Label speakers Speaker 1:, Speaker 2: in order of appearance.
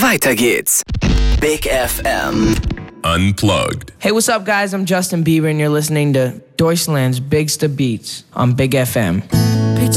Speaker 1: Weiter geht's. Big FM.
Speaker 2: Unplugged.
Speaker 3: Hey, what's up, guys? I'm Justin Bieber, and you're listening to Deutschland's Bigsta Beats on Big FM.